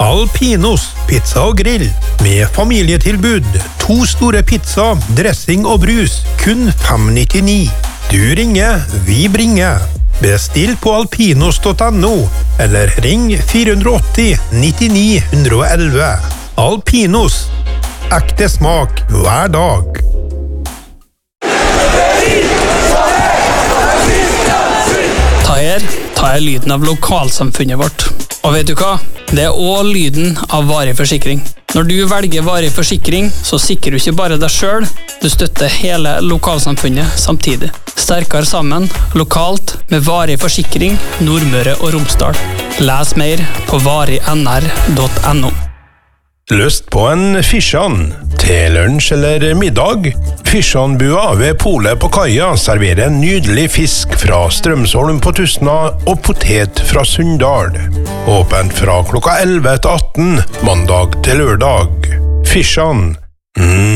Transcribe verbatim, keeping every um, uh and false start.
Alpinos pizza og grill med familietilbud. To store pizza, dressing og brus, kun fem nittini. Du ringer, vi bringer. Bestill på alpinos punktum no, eller ring fire åtti nittini ett ett ett. Alpinos. Ekte smak hver dag. Ta her, ta her lyden av lokalsamfunnet vårt. Og vet du hva? Det er også lyden av varig forsikring. Når du velger varig forsikring, så sikrer du ikke bare deg selv, du støtter hele lokalsamfunnet samtidig. Sterkere sammen, lokalt, med varig forsikring, Nordmøre og Romsdal. Les mer på varig n r punktum no. Lyst på en fisjan til lunsj eller middag? Fisjanbua ved Polet på Kaja serverer en nydelig fisk fra Strømsholm på Tustna og potet fra Sunndal. Åpent fra klokka elleve til atten, mandag til lørdag. Fisjan. Mm.